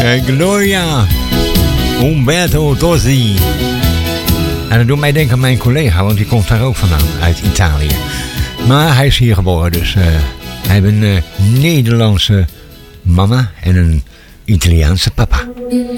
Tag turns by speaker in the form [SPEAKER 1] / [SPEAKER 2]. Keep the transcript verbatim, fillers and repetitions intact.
[SPEAKER 1] Uh, Gloria Umberto Tozzi. En dat doet mij denken aan mijn collega, want die komt daar ook vandaan, uit Italië. Maar hij is hier geboren, dus uh, hij heeft een uh, Nederlandse mama en een Italiaanse papa.